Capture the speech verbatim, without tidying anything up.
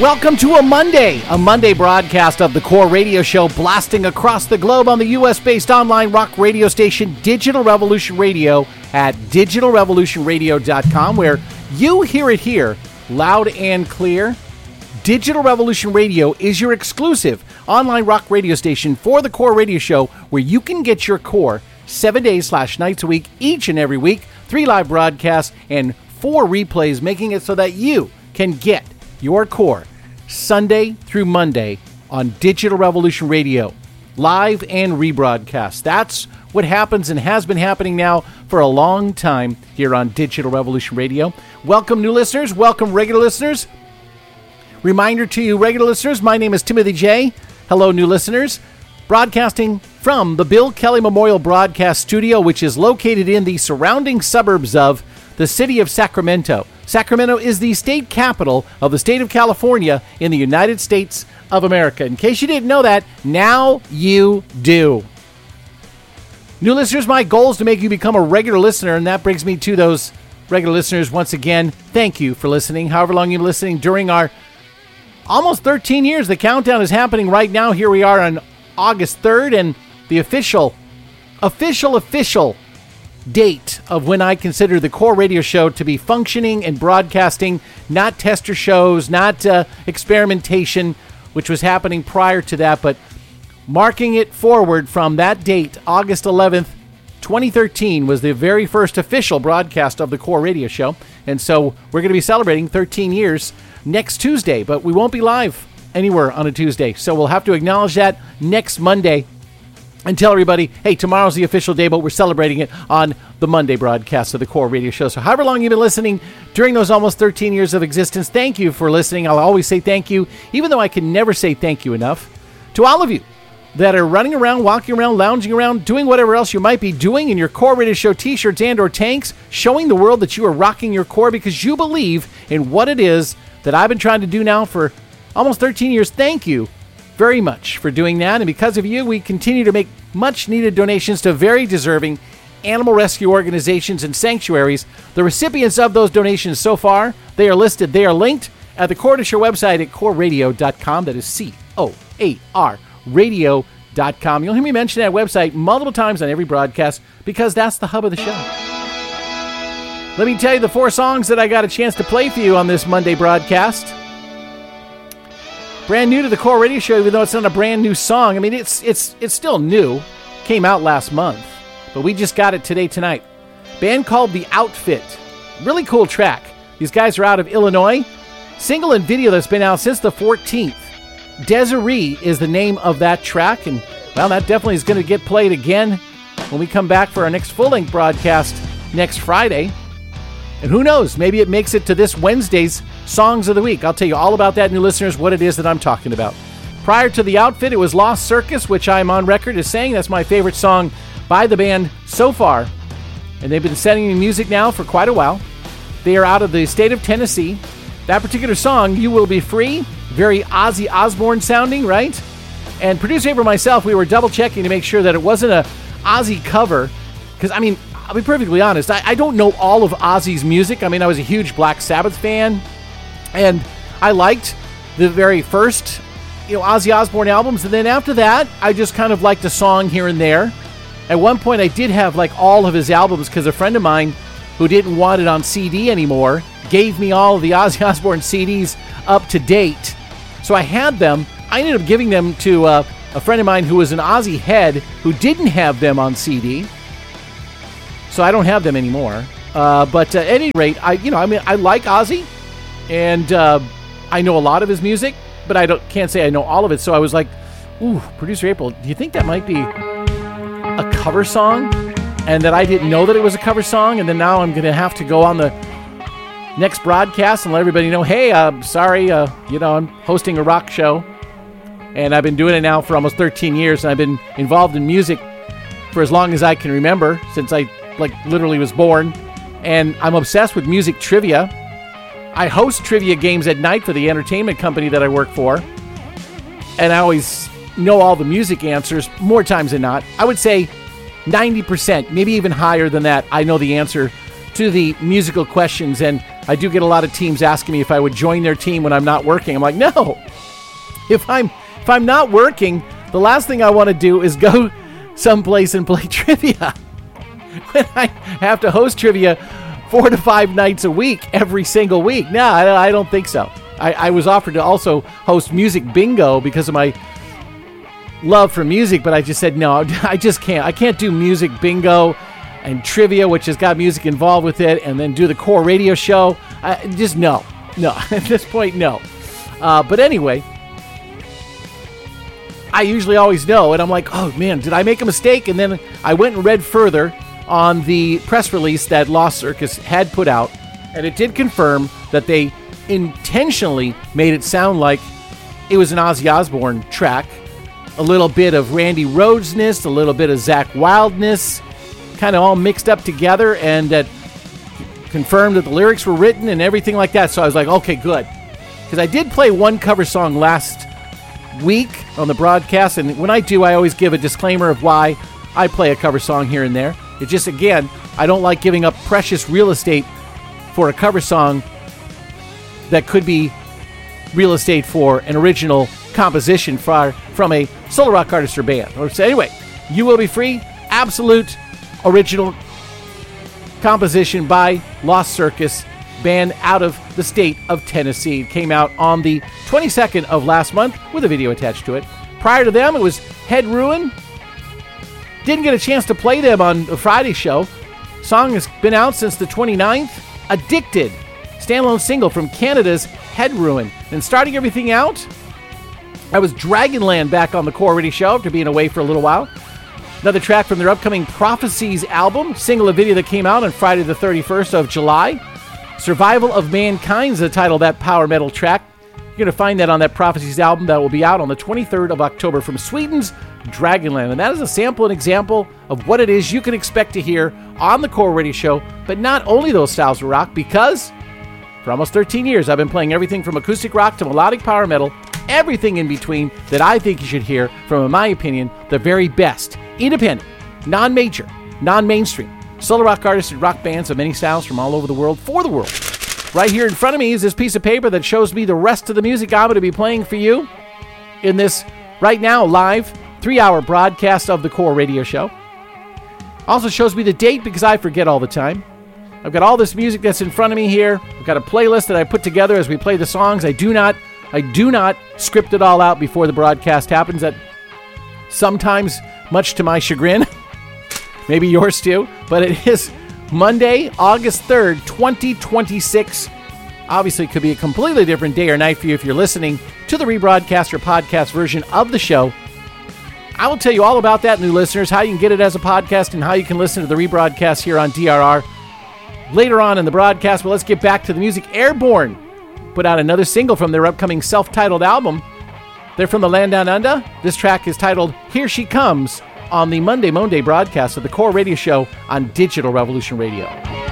Welcome to a Monday, a Monday broadcast of the Core Radio Show, blasting across the globe on the U S-based online rock radio station Digital Revolution Radio at digital revolution radio dot com, where you hear it here, loud and clear. Digital Revolution Radio is your exclusive online rock radio station for the Core Radio Show, where you can get your core seven days slash nights a week, each and every week, three live broadcasts, and four replays, making it so that you can get your core Sunday through Monday on Digital Revolution Radio, live and rebroadcast. That's what happens and has been happening now for a long time here on Digital Revolution Radio. Welcome new listeners, welcome regular listeners. Reminder to you regular listeners, my name is Timothy J. Hello new listeners. Broadcasting from the Bill Kelly Memorial Broadcast Studio, which is located in the surrounding suburbs of the city of Sacramento. Sacramento is the state capital of the state of California in the United States of America. In case you didn't know that, now you do. New listeners, my goal is to make you become a regular listener, and that brings me to those regular listeners once again. Thank you for listening, however long you've been listening during our almost thirteen years. The countdown is happening right now. Here we are on August third, and the official, official, official date of when I consider the Core Radio Show to be functioning and broadcasting, not tester shows, not uh, experimentation, which was happening prior to that, but marking it forward from that date, August eleventh, twenty thirteen, was the very first official broadcast of the Core Radio Show. And so we're going to be celebrating thirteen years next Tuesday, but we won't be live anywhere on a Tuesday. So we'll have to acknowledge that next Monday and tell everybody, hey, tomorrow's the official day, but we're celebrating it on the Monday broadcast of the Core Radio Show. So however long you've been listening during those almost thirteen years of existence, thank you for listening. I'll always say thank you, even though I can never say thank you enough, to all of you that are running around, walking around, lounging around, doing whatever else you might be doing in your Core Radio Show t-shirts and or tanks, showing the world that you are rocking your core because you believe in what it is that I've been trying to do now for almost thirteen years. Thank you very much for doing that. And because of you, we continue to make much needed donations to very deserving animal rescue organizations and sanctuaries. The recipients of those donations so far, they are listed, they are linked at the Core Show website at core radio dot com. That is C O A R radio dot com. You'll hear me mention that website multiple times on every broadcast because that's the hub of the show. Let me tell you the four songs that I got a chance to play for you on this Monday broadcast. Brand new to the Core Radio Show, even though it's not a brand new song. I mean, it's it's it's still new. Came out last month, but we just got it today, tonight. Band called The Outfit. Really cool track. These guys are out of Illinois. Single and video that's been out since the fourteenth. Desiree is the name of that track, and, well, that definitely is going to get played again when we come back for our next full-length broadcast next Friday. And who knows, maybe it makes it to this Wednesday's Songs of the Week. I'll tell you all about that, new listeners, what it is that I'm talking about. Prior to The Outfit, it was Lost Circus, which I'm on record as saying that's my favorite song by the band so far. And they've been sending me music now for quite a while. They are out of the state of Tennessee. That particular song, You Will Be Free, very Ozzy Osbourne sounding, right? And producer April and myself, we were double checking to make sure that it wasn't a Ozzy cover. Because, I mean, I'll be perfectly honest, I, I don't know all of Ozzy's music. I mean, I was a huge Black Sabbath fan, and I liked the very first, you know, Ozzy Osbourne albums, and then after that, I just kind of liked a song here and there. At one point, I did have, like, all of his albums, because a friend of mine who didn't want it on C D anymore gave me all of the Ozzy Osbourne C Ds up to date. So I had them. I ended up giving them to uh, a friend of mine who was an Ozzy head who didn't have them on C D. So I don't have them anymore. Uh, but uh, at any rate, I you know, I mean, I like Ozzy, and uh, I know a lot of his music, but I don't can't say I know all of it. So I was like, ooh, producer April, do you think that might be a cover song? And that I didn't know that it was a cover song, and then now I'm going to have to go on the next broadcast and let everybody know, hey, uh, sorry, uh, you know, I'm hosting a rock show, and I've been doing it now for almost thirteen years, and I've been involved in music for as long as I can remember, since I, like, literally was born, and I'm obsessed with music trivia. I host trivia games at night for the entertainment company that I work for, and I always know all the music answers more times than not. I would say ninety percent, maybe even higher than that, I know the answer to the musical questions, and I do get a lot of teams asking me if I would join their team when I'm not working. I'm like, no. If I'm if I'm not working, the last thing I want to do is go someplace and play trivia. When I have to host trivia four to five nights a week, every single week. No, I, I don't think so. I, I was offered to also host music bingo because of my love for music, but I just said, no, I just can't. I can't do music bingo and trivia, which has got music involved with it, and then do the core radio show. I, just no. No. At this point, no. Uh, but anyway, I usually always know, and I'm like, oh, man, did I make a mistake? And then I went and read further on the press release that Lost Circus had put out, and it did confirm that they intentionally made it sound like it was an Ozzy Osbourne track. A little bit of Randy Rhoads-ness, a little bit of Zakk Wylde-ness, kind of all mixed up together, and that confirmed that the lyrics were written and everything like that. So I was like, okay, good. Because I did play one cover song last week on the broadcast, and when I do, I always give a disclaimer of why I play a cover song here and there. It just, again, I don't like giving up precious real estate for a cover song that could be real estate for an original composition for, from a solo rock artist or band. Or so anyway, You Will Be Free, absolute original composition by Lost Circus, band out of the state of Tennessee. It came out on the twenty-second of last month with a video attached to it. Prior to them, it was Head Ruin. Didn't get a chance to play them on the Friday show. Song has been out since the twenty-ninth. Addicted, standalone single from Canada's Head Ruin. And starting everything out, I was Dragonland back on the Core Radio Show after being away for a little while. Another track from their upcoming Prophecies album, single and video that came out on Friday the thirty-first of July. Survival of Mankind is the title of that power metal track. You're going to find that on that Prophecies album that will be out on the twenty-third of October from Sweden's Dragonland. And that is a sample and example of what it is you can expect to hear on the Core Radio Show, but not only those styles of rock, because for almost thirteen years I've been playing everything from acoustic rock to melodic power metal, everything in between that I think you should hear from, in my opinion, the very best independent, non-major, non-mainstream solo rock artists and rock bands of many styles from all over the world for the world. Right here in front of me is this piece of paper that shows me the rest of the music I'm going to be playing for you in this right now live three-hour broadcast of the Core Radio Show. Also shows me the date because I forget all the time. I've got all this music that's in front of me here. I've got a playlist that I put together as we play the songs. I do not, I do not script it all out before the broadcast happens. That sometimes, much to my chagrin, maybe yours too, but it is Monday, August third, twenty twenty-six. Obviously, it could be a completely different day or night for you if you're listening to the rebroadcast or podcast version of the show. I will tell you all about that, new listeners, how you can get it as a podcast and how you can listen to the rebroadcast here on D R R later on in the broadcast. But let's get back to the music. Airborne put out another single from their upcoming self-titled album. They're from the land down under. This track is titled Here She Comes on the Monday Monday broadcast of the Core Radio Show on Digital Revolution Radio.